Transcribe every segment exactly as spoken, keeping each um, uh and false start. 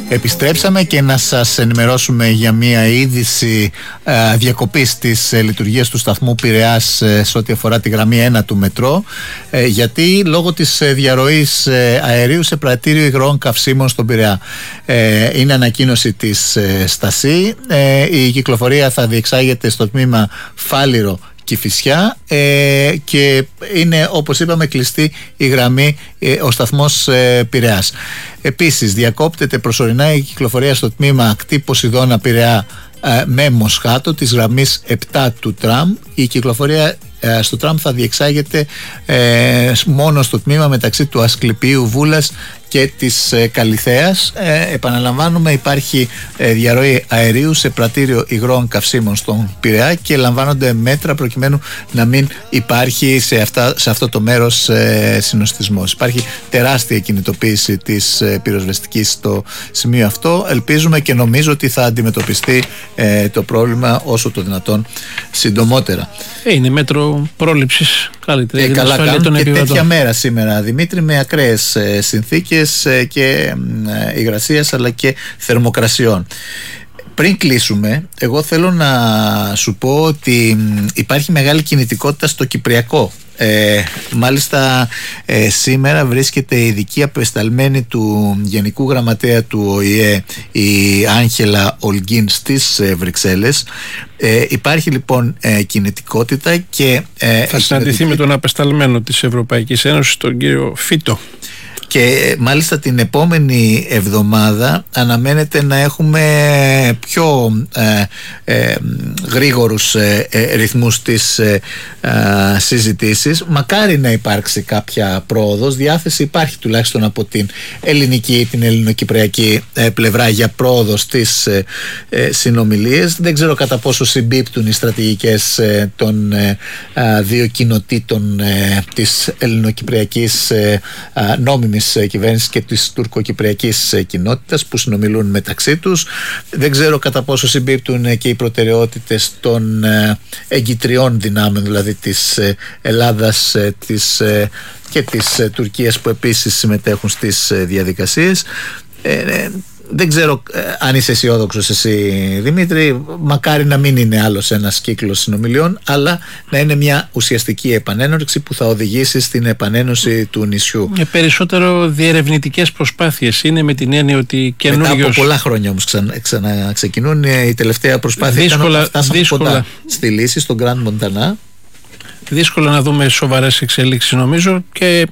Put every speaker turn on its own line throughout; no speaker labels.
Επιστρέψαμε και να σας ενημερώσουμε για μια είδηση ε, διακοπής της ε, λειτουργίας του σταθμού Πειραιάς ε, σε ό,τι αφορά τη γραμμή ένα του μετρό, ε, γιατί λόγω της ε, διαρροής ε, αερίου σε πρατήριο υγρών καυσίμων στον Πειραιά. Ε, είναι ανακοίνωση της ε, Στασή. Ε, η κυκλοφορία θα διεξάγεται στο τμήμα Φάληρο Κηφισιά ε, και είναι, όπως είπαμε, κλειστή η γραμμή, ε, ο σταθμός ε, Πειραιάς. Επίσης διακόπτεται προσωρινά η κυκλοφορία στο τμήμα Ακτή Ποσειδώνα Πειραιά ε, με Μοσχάτο της γραμμής επτά του τραμ. Η κυκλοφορία ε, στο τραμ θα διεξάγεται ε, μόνο στο τμήμα μεταξύ του Ασκληπίου Βούλας και της ε, Καλιθέας. Ε, επαναλαμβάνουμε, υπάρχει ε, διαρροή αερίου σε πρατήριο υγρών καυσίμων στον Πειραιά και λαμβάνονται μέτρα προκειμένου να μην υπάρχει σε, αυτά, σε αυτό το μέρος ε, συνοστισμός. Υπάρχει τεράστια κινητοποίηση της ε, πυροσβεστικής στο σημείο αυτό. Ελπίζουμε και νομίζω ότι θα αντιμετωπιστεί ε, το πρόβλημα όσο το δυνατόν συντομότερα.
Είναι μέτρο πρόληψης καλύτερα.
Ε, καλά κάνουν και τέτοια μέρα σήμερα, Δημήτρη, με ακραίες ε, συνθήκες και υγρασίας αλλά και θερμοκρασιών. Πριν κλείσουμε, εγώ θέλω να σου πω ότι υπάρχει μεγάλη κινητικότητα στο Κυπριακό. Ε, μάλιστα ε, σήμερα βρίσκεται ειδική απεσταλμένη του Γενικού Γραμματέα του Ο Η Ε, η Άγγελα Ολγκίν, στις ε, Βρυξέλλες. Ε, υπάρχει λοιπόν ε, κινητικότητα και ε,
θα συναντηθεί με τον απεσταλμένο της Ευρωπαϊκής Ένωσης, τον κύριο Φίτο.
Και μάλιστα την επόμενη εβδομάδα αναμένεται να έχουμε πιο ε, ε, γρήγορους ε, ε, ρυθμούς της ε, ε, συζητήσεις. Μακάρι να υπάρξει κάποια πρόοδος. Διάθεση υπάρχει τουλάχιστον από την ελληνική, την ελληνοκυπριακή ε, πλευρά για πρόοδο στις ε, ε, συνομιλίες. Δεν ξέρω κατά πόσο συμπίπτουν οι στρατηγικές ε, των ε, ε, δύο κοινοτήτων ε, της ελληνοκυπριακής ε, ε, νόμιμης κυβέρνησης και της τουρκοκυπριακής κοινότητας που συνομιλούν μεταξύ τους. Δεν ξέρω κατά πόσο συμπίπτουν και οι προτεραιότητες των εγκυτριών δυνάμεων, δηλαδή της Ελλάδας της, και της Τουρκίας, που επίσης συμμετέχουν στις διαδικασίες. Δεν ξέρω ε, αν είσαι αισιόδοξος εσύ, Δημήτρη. Μακάρι να μην είναι άλλος ένας κύκλος συνομιλιών, αλλά να είναι μια ουσιαστική επανέναρξη που θα οδηγήσει στην επανένωση του νησιού.
Ε, περισσότερο διερευνητικές προσπάθειες είναι, με την έννοια ότι καινούριος...
Μετά από πολλά χρόνια όμως ξαναξεκινούν. Ξανα η τελευταία προσπάθεια
δύσκολα,
ήταν να φτάσαμε
δύσκολα.
κοντά στη λύση, στον Γκραντ Μοντανά.
Δύσκολα να δούμε σοβαρές εξελίξεις, νομίζω, και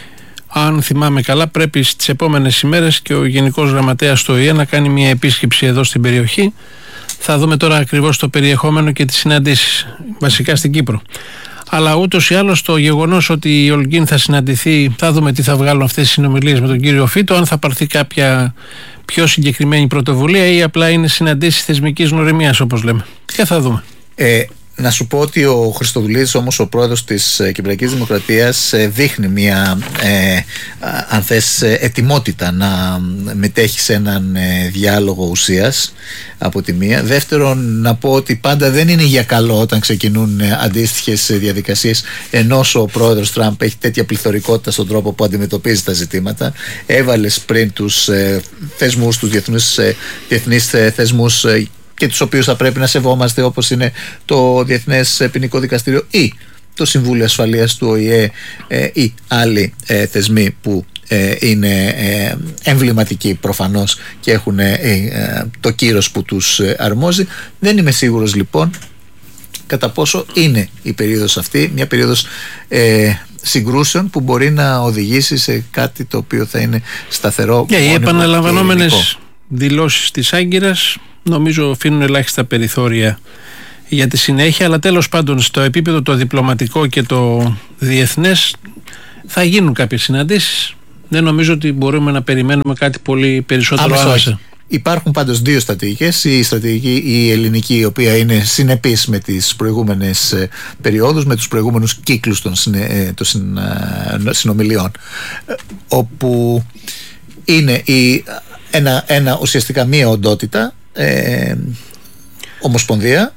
αν θυμάμαι καλά, πρέπει στις επόμενες ημέρες και ο Γενικός Γραμματέας του Ο Η Ε να κάνει μια επίσκεψη εδώ στην περιοχή. Θα δούμε τώρα ακριβώς το περιεχόμενο και τις συναντήσεις, βασικά στην Κύπρο. Αλλά ούτως ή άλλως το γεγονός ότι η Ολγκίν θα συναντηθεί, θα δούμε τι θα βγάλουν αυτές οι συνομιλίες με τον κύριο Φίτο, αν θα πάρθει κάποια πιο συγκεκριμένη πρωτοβουλία ή απλά είναι συναντήσεις θεσμικής γνωριμίας, όπως λέμε. Και θα δούμε.
Ε, Να σου πω ότι ο Χριστοδουλίδης, όμως, ο πρόεδρος της Κυπριακής Δημοκρατίας, δείχνει μια ε, αν θες ετοιμότητα να μετέχει σε έναν ε, διάλογο ουσίας, από τη μία. Δεύτερον, να πω ότι πάντα δεν είναι για καλό όταν ξεκινούν ε, αντίστοιχες διαδικασίες, ενώ ο πρόεδρος Τραμπ έχει τέτοια πληθωρικότητα στον τρόπο που αντιμετωπίζει τα ζητήματα. Έβαλες πριν τους ε, θεσμούς, τους διεθνείς, ε, διεθνείς ε, θεσμούς ε, και τους οποίους θα πρέπει να σεβόμαστε, όπως είναι το Διεθνές Ποινικό Δικαστήριο ή το Συμβούλιο Ασφαλείας του Ο Η Ε ε, ή άλλοι ε, θεσμοί που ε, είναι ε, εμβληματικοί προφανώς και έχουν ε, ε, το κύρος που τους ε, αρμόζει. Δεν είμαι σίγουρος λοιπόν κατά πόσο είναι η περίοδος αυτή μια περίοδος ε, συγκρούσεων που μπορεί να οδηγήσει σε κάτι το οποίο θα είναι σταθερό.
Και οι επαναλαμβανόμενες δηλώσεις της Άγκυρας νομίζω αφήνουν ελάχιστα περιθώρια για τη συνέχεια, αλλά τέλος πάντων στο επίπεδο το διπλωματικό και το διεθνές θα γίνουν κάποιες συναντήσεις. Δεν νομίζω ότι μπορούμε να περιμένουμε κάτι πολύ περισσότερο άμεσα.
Υπάρχουν πάντως δύο στρατηγικές. Η στρατηγική η ελληνική, η οποία είναι συνεπής με τις προηγούμενες ε, περιόδους, με τους προηγούμενους κύκλους των, συνε, ε, των συν, ε, συνομιλιών, ε, όπου είναι η, ένα, ένα ουσιαστικά μία οντότητα, ε, ομοσπονδία,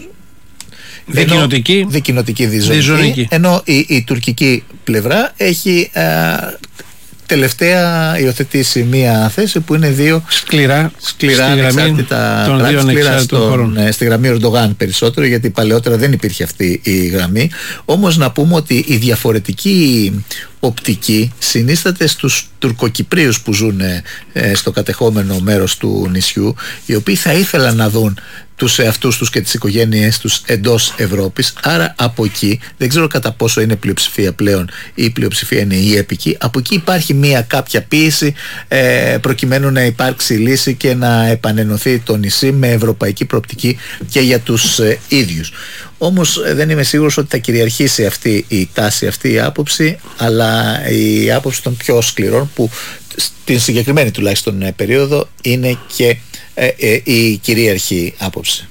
δικοινοτική,
δικοινοτική διζωνική, ενώ η, η τουρκική πλευρά έχει ε, τελευταία υιοθετήσει μία θέση που είναι δύο
σκληρά,
σκληρά ανεξάρτητα κράτη, σκληρά στον, στη γραμμή Ερντογάν περισσότερο, γιατί παλαιότερα δεν υπήρχε αυτή η γραμμή. Όμως να πούμε ότι η διαφορετική οπτική συνίσταται στους Τουρκοκυπρίους που ζουν ε, στο κατεχόμενο μέρος του νησιού, οι οποίοι θα ήθελαν να δουν τους εαυτούς τους και τις οικογένειές τους εντός Ευρώπης. Άρα από εκεί, δεν ξέρω κατά πόσο είναι πλειοψηφία πλέον ή η πλειοψηφία είναι η έπικη, από εκεί υπάρχει μία κάποια πίεση ε, προκειμένου να υπάρξει λύση και να επανενωθεί το νησί με ευρωπαϊκή προοπτική και για τους ε, ίδιους. Όμως δεν είμαι σίγουρος ότι θα κυριαρχήσει αυτή η τάση, αυτή η άποψη, αλλά η άποψη των πιο σκληρών, που στην συγκεκριμένη τουλάχιστον περίοδο είναι και ε, ε, η κυρίαρχη άποψη.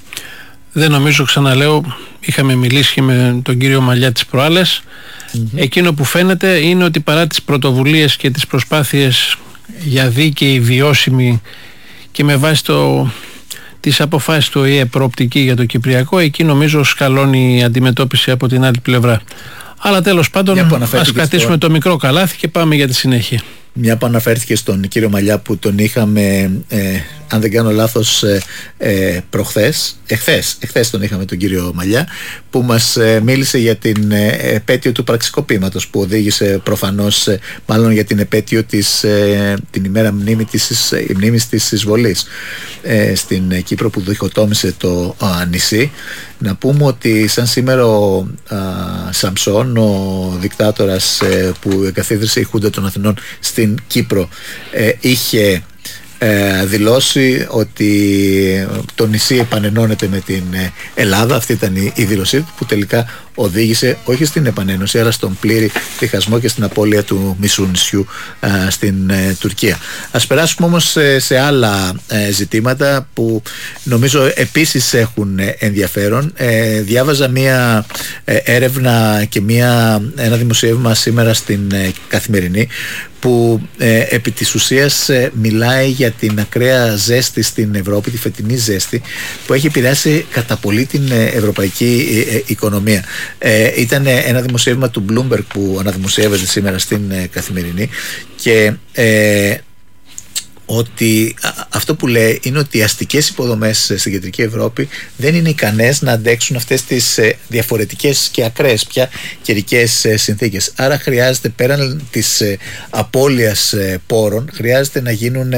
Δεν νομίζω, ξαναλέω, είχαμε μιλήσει και με τον κύριο Μαλιά τις προάλλες. Mm-hmm. Εκείνο που φαίνεται είναι ότι παρά τις πρωτοβουλίες και τις προσπάθειες για δίκαιη, βιώσιμη και με βάση το... τις αποφάσεις του ΟΗΕ προοπτική για το Κυπριακό, εκεί νομίζω σκαλώνει η αντιμετώπιση από την άλλη πλευρά. Αλλά τέλος πάντων, ας κρατήσουμε στο... το μικρό καλάθι και πάμε για τη συνέχεια.
Μια που αναφέρθηκε στον κύριο Μαλιά, που τον είχαμε, ε, αν δεν κάνω λάθος, ε, ε, προχθές, εχθές, εχθές τον είχαμε τον κύριο Μαλιά, που μας ε, μίλησε για την ε, επέτειο του πραξικοπήματος, που οδήγησε προφανώς, ε, μάλλον για την επέτειο της, ε, την ημέρα μνήμη της, ε, μνήμης της εισβολής ε, στην Κύπρο, που διχοτόμησε το α, νησί. Να πούμε ότι σαν σήμερα ο α, Σαμψόν, ο δικτάτορας ε, που εγκαθίδρυσε η Χούντα των Αθηνών στην Κύπρο, ε, είχε ε, δηλώσει ότι το νησί επανενώνεται με την Ελλάδα. Αυτή ήταν η, η δήλωσή του, που τελικά οδήγησε όχι στην επανένωση, αλλά στον πλήρη διχασμό και στην απώλεια του μισού νησιού α, στην ε, Τουρκία. Ας περάσουμε όμως σε, σε άλλα ε, ζητήματα που νομίζω επίσης έχουν ε, ενδιαφέρον. Ε, διάβαζα μία ε, έρευνα και μία, ένα δημοσίευμα σήμερα στην ε, Καθημερινή, που ε, επί της ουσίας ε, μιλάει για την ακραία ζέστη στην Ευρώπη, τη φετινή ζέστη, που έχει επηρεάσει κατά πολύ την ε, ευρωπαϊκή ε, ε, οικονομία. Ε, ήταν ένα δημοσίευμα του Bloomberg που αναδημοσιεύεται σήμερα στην ε, Καθημερινή, και ε, ότι αυτό που λέει είναι ότι οι αστικές υποδομές στην κεντρική Ευρώπη δεν είναι ικανές να αντέξουν αυτές τις διαφορετικές και ακραίες πια καιρικές συνθήκες. Άρα χρειάζεται, πέραν της απώλειας πόρων, χρειάζεται να γίνουν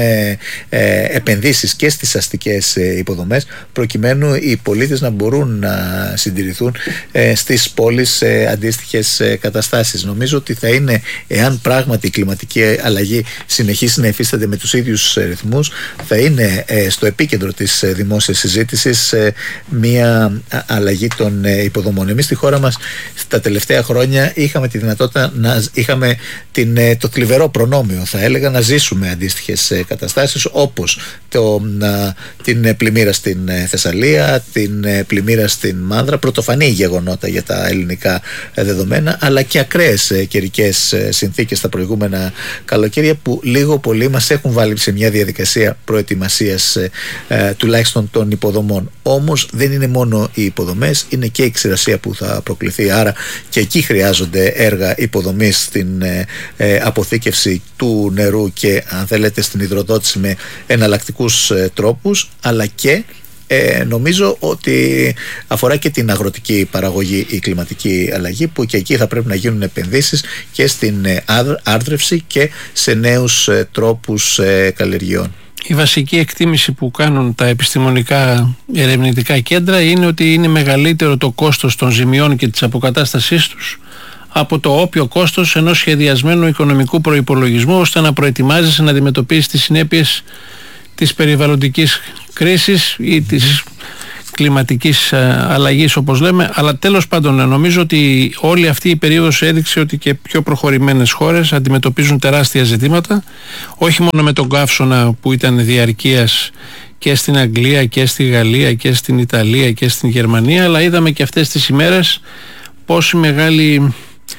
επενδύσεις και στις αστικές υποδομές, προκειμένου οι πολίτες να μπορούν να συντηρηθούν στις πόλεις σε αντίστοιχες καταστάσεις. Νομίζω ότι θα είναι, εάν πράγματι η κλιματική αλλαγή συνεχίσει να υφίσταται με τους ίδιους ρυθμούς, θα είναι ε, στο επίκεντρο της ε, δημόσιας συζήτησης ε, μια αλλαγή των ε, υποδομών. Εμείς στη χώρα μας τα τελευταία χρόνια είχαμε τη δυνατότητα να είχαμε την, ε, το θλιβερό προνόμιο, θα έλεγα, να ζήσουμε αντίστοιχες ε, καταστάσεις, όπως το, ε, την πλημμύρα στην ε, Θεσσαλία, την ε, πλημμύρα στην Μάνδρα, πρωτοφανή γεγονότα για τα ελληνικά ε, δεδομένα, αλλά και ακραίες ε, καιρικές ε, συνθήκες τα προηγούμενα καλοκαίρια, που λίγο πολύ μας έχουν βάλει σε μια διαδικασία προετοιμασίας ε, ε, τουλάχιστον των υποδομών. Όμως δεν είναι μόνο οι υποδομές, είναι και η ξηρασία που θα προκληθεί, άρα και εκεί χρειάζονται έργα υποδομής στην ε, ε, αποθήκευση του νερού και, αν θέλετε, στην υδροδότηση με εναλλακτικούς ε, τρόπους, αλλά και Ε, νομίζω ότι αφορά και την αγροτική παραγωγή η κλιματική αλλαγή, που και εκεί θα πρέπει να γίνουν επενδύσεις και στην ε, άρδρευση και σε νέους ε, τρόπους ε, καλλιεργειών.
Η βασική εκτίμηση που κάνουν τα επιστημονικά ερευνητικά κέντρα είναι ότι είναι μεγαλύτερο το κόστος των ζημιών και της αποκατάστασής τους από το όποιο κόστος ενός σχεδιασμένου οικονομικού προϋπολογισμού, ώστε να προετοιμάζεσαι να αντιμετωπίσεις τις συνέπειες της περιβαλλοντικής κρίσης ή της κλιματικής αλλαγής, όπως λέμε. Αλλά τέλος πάντων, νομίζω ότι όλη αυτή η περίοδος έδειξε ότι και πιο προχωρημένες χώρες αντιμετωπίζουν τεράστια ζητήματα, όχι μόνο με τον καύσωνα που ήταν διαρκείας και στην Αγγλία και στη Γαλλία και στην Ιταλία και στην Γερμανία, αλλά είδαμε και αυτές τις ημέρες πόση μεγάλη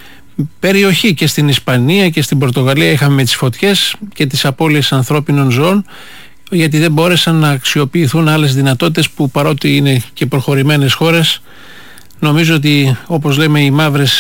περιοχή και στην Ισπανία και στην Πορτογαλία είχαμε με τις φωτιές και τις απώλειες ανθρώπινων ζώων, γιατί δεν μπόρεσαν να αξιοποιηθούν άλλες δυνατότητες που, παρότι είναι και προχωρημένες χώρες, νομίζω ότι, όπως λέμε, οι μαύρες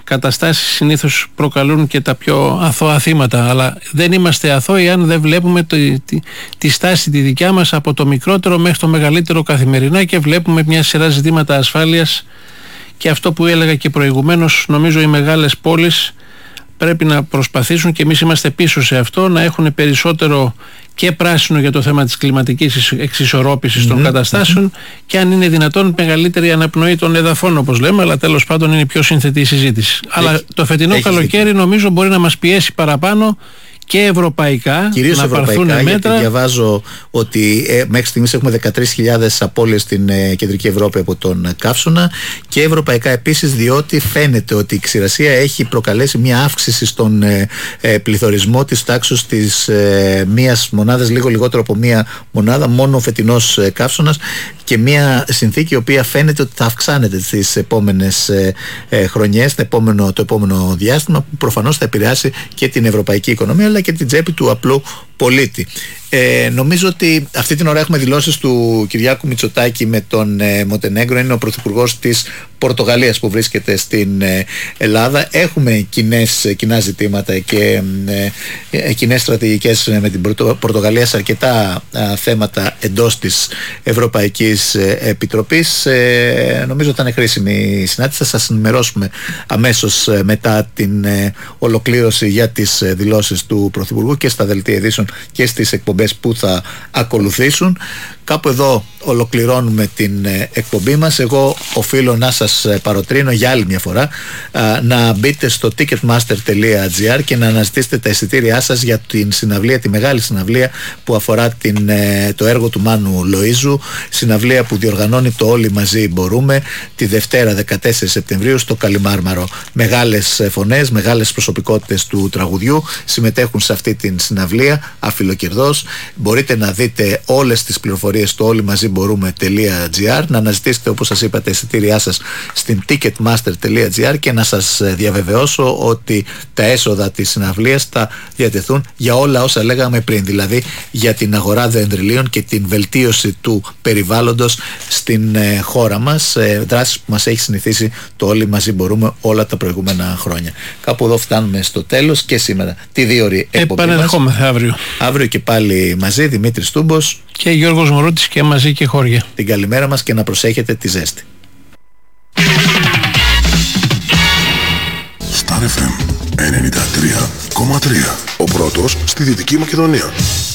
καταστάσεις συνήθως προκαλούν και τα πιο αθώα θύματα, αλλά δεν είμαστε αθώοι αν δεν βλέπουμε το, τη, τη στάση τη δικιά μας από το μικρότερο μέχρι το μεγαλύτερο καθημερινά και βλέπουμε μια σειρά ζητήματα ασφάλειας. Και αυτό που έλεγα και προηγουμένως, νομίζω οι μεγάλες πόλεις πρέπει να προσπαθήσουν, και εμείς είμαστε πίσω σε αυτό, να έχουν περισσότερο και πράσινο για το θέμα της κλιματικής εξισορρόπησης mm-hmm. των καταστάσεων mm-hmm. και αν είναι δυνατόν μεγαλύτερη αναπνοή των εδαφών, όπως λέμε, αλλά τέλος πάντων είναι πιο σύνθετη η συζήτηση. Έχει, αλλά το φετινό καλοκαίρι νομίζω μπορεί να μας πιέσει παραπάνω και ευρωπαϊκά,
κυρίως
να
ευρωπαϊκά,
πάρθουν μέτρα.
Γιατί διαβάζω ότι ε, μέχρι στιγμής έχουμε δεκατρείς χιλιάδες απώλειες στην ε, κεντρική Ευρώπη από τον καύσωνα, και ευρωπαϊκά επίσης, διότι φαίνεται ότι η ξηρασία έχει προκαλέσει μια αύξηση στον ε, ε, πληθωρισμό της τάξης της ε, μίας μονάδας, λίγο λιγότερο από μία μονάδα, μόνο ο φετινός ε, καύσωνας, και μια συνθήκη η οποία φαίνεται ότι θα αυξάνεται τις επόμενες ε, ε, χρονιές, το επόμενο, το επόμενο διάστημα, που προφανώς θα επηρεάσει και την ευρωπαϊκή οικονομία αλλά και την τσέπη του απλού πολίτη. Ε, νομίζω ότι αυτή την ώρα έχουμε δηλώσεις του Κυριάκου Μητσοτάκη με τον ε, Μοντενέγκρο. Είναι ο πρωθυπουργός της Πορτογαλίας που βρίσκεται στην ε, Ελλάδα. Έχουμε κοινές, κοινά ζητήματα και ε, ε, κοινές στρατηγικές με την Πορτο, Πορτογαλία σε αρκετά ε, θέματα εντός της Ευρωπαϊκής ε, Επιτροπής. Ε, νομίζω ότι ήταν χρήσιμη η συνάντηση. Θα σας ενημερώσουμε αμέσως ε, μετά την ε, ολοκλήρωση για τις ε, δηλώσεις του Πρωθυπουργού και στα δελτία ειδήσεων και στις εκπομπές που θα ακολουθήσουν. Κάπου εδώ ολοκληρώνουμε την ε, εκπομπή μας. Εγώ οφείλω να σας ε, παροτρύνω για άλλη μια φορά ε, να μπείτε στο ticketmaster τελεία gr και να αναζητήσετε τα εισιτήριά σας για την συναυλία, τη μεγάλη συναυλία που αφορά την, ε, το έργο του Μάνου Λοΐζου, συναυλία που διοργανώνει το Όλοι Μαζί Μπορούμε τη Δευτέρα δεκατέσσερις Σεπτεμβρίου στο Καλιμάρμαρο. Μεγάλες ε, φωνές, μεγάλες προσωπικότητες του τραγουδιού συμμετέχουν σε αυτή την συναυλία αφιλοκερδώς. Μπορείτε να δείτε όλες τις πληροφορίες στο όλοι μαζί μπορούμε τελεία gr, να αναζητήσετε, όπως σας είπα, τα εισιτήριά σας στην ticketmaster τελεία gr και να σας διαβεβαιώσω ότι τα έσοδα της συναυλίας θα διατεθούν για όλα όσα λέγαμε πριν, δηλαδή για την αγορά δεντριλίων και την βελτίωση του περιβάλλοντος στην ε, χώρα μας, ε, δράσεις που μας έχει συνηθίσει το όλοι μαζί μπορούμε όλα τα προηγούμενα χρόνια. Κάπου εδώ φτάνουμε στο τέλος και σήμερα τη δύο ώρη εκπομπή μας.
Επανερχόμεθα αύριο.
Αύριο και πάλι μαζί, Δημήτρης Τούμπος
και Γιώργος Μωρούτης, και μαζί και χώρια.
Την καλημέρα μας και να προσέχετε τη ζέστη.
Star εφ εμ ενενήντα τρία κόμμα τρία, ο πρώτος στη Δυτική Μακεδονία.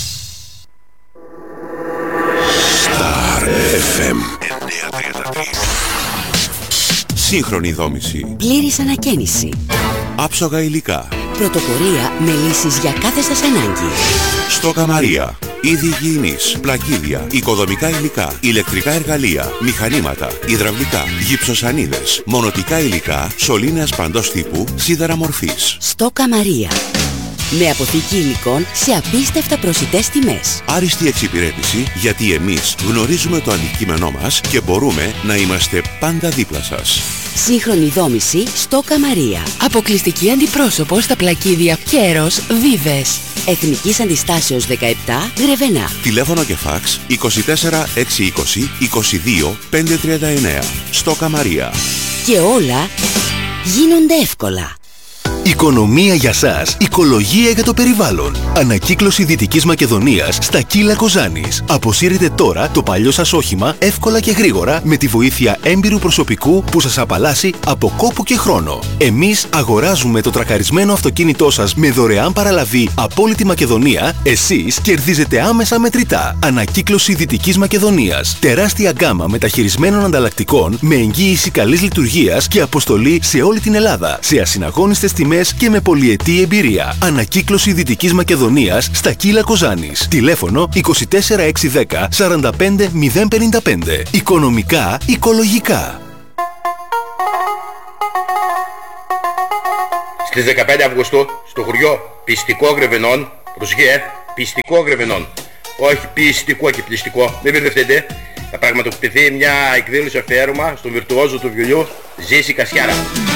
Star εφ εμ εννιακόσια τριάντα τρία.
Σύγχρονη δόμηση.
Πλήρης ανακαίνιση.
Άψογα υλικά.
Πρωτοπορία με λύσεις για κάθε σας ανάγκη.
Στόκα Μαρία. Είδη υγιεινής, πλακίδια, οικοδομικά υλικά, ηλεκτρικά εργαλεία, μηχανήματα, υδραυλικά, γυψοσανίδες, μονοτικά υλικά, σωλήνες παντός τύπου, σίδερα μορφής.
Στόκα Μαρία. Με αποθήκη υλικών σε απίστευτα προσιτές τιμές.
Άριστη εξυπηρέτηση, γιατί εμείς γνωρίζουμε το αντικείμενό μας και μπορούμε να είμαστε πάντα δίπλα σας.
Σύγχρονη δόμηση Στόκα Μαρία. Αποκλειστική αντιπρόσωπο στα πλακίδια Κέρος Βίβες. Εθνικής Αντιστάσεως δεκαεπτά, Γρεβενά.
Τηλέφωνο και φάξ είκοσι τέσσερα εξακόσια είκοσι είκοσι δύο πεντακόσια τριάντα εννέα. Στόκα Μαρία.
Και όλα γίνονται εύκολα.
Οικονομία για σας, οικολογία για το περιβάλλον. Ανακύκλωση Δυτικής Μακεδονίας στα Κύλα Κοζάνης. Αποσύρετε τώρα το παλιό σας όχημα εύκολα και γρήγορα με τη βοήθεια έμπειρου προσωπικού που σας απαλλάσσει από κόπο και χρόνο. Εμείς αγοράζουμε το τρακαρισμένο αυτοκίνητό σας με δωρεάν παραλαβή από όλη τη Μακεδονία. Εσείς κερδίζετε άμεσα μετρητά. Ανακύκλωση Δυτικής Μακεδονίας. Τεράστια γκάμα μεταχειρισμένων ανταλλακτικών με εγγύηση καλής λειτουργίας και αποστολή σε όλη την Ελλάδα. Σε ασυναγώνιστες τιμές και με πολυετή εμπειρία. Ανακύκλωση Δυτικής Μακεδονίας στα Κύλα Κοζάνης. Τηλέφωνο είκοσι τέσσερα εξακόσια δέκα σαράντα πέντε μηδέν πενήντα πέντε. Οικονομικά, οικολογικά.
Στις δεκαπέντε Αυγούστου στο χωριό Πιστικό Γρεβενών, προσοχή, ε, Πιστικό Γρεβενών, όχι πιστικό και πληστικό, μην μπερδευτείτε, θα πραγματοποιηθεί μια εκδήλωση αφιέρωμα στον βιρτουόζο του βιολιού Ζήση Κασιάρα.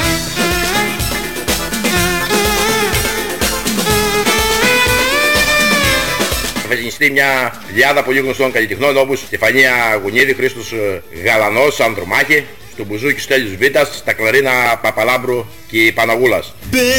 Θα φεσινιστεί μια λιάδα πολύ γνωστών καλλιτεχνών όπως Στεφανία Γουνίδη, Χρήστος Γαλανός, Ανδρομάκη, το μπουζούκι Στέλιους Β, τα κλαρίνα Παπαλάμπρου και Παναγούλας.